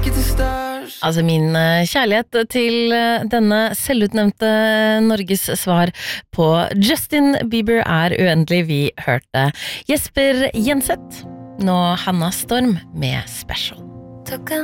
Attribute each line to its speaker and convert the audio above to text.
Speaker 1: Altså min kjærlighet til denne selvutnevnte Norges svar på Justin Bieber uendelig. Vi hørte Jesper Jenseth, nå Hanna Storm med Special.